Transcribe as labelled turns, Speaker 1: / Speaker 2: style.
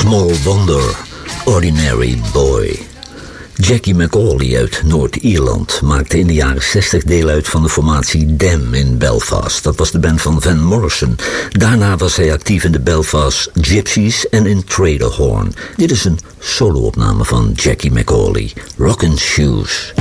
Speaker 1: Small Wonder, Ordinary Boy. Jackie McAuley uit Noord-Ierland maakte in de jaren 60 deel uit van de formatie Them in Belfast. Dat was de band van Van Morrison. Daarna was hij actief in de Belfast Gypsies en in Traderhorn. Dit is een solo-opname van Jackie McAuley, Rockin' Shoes.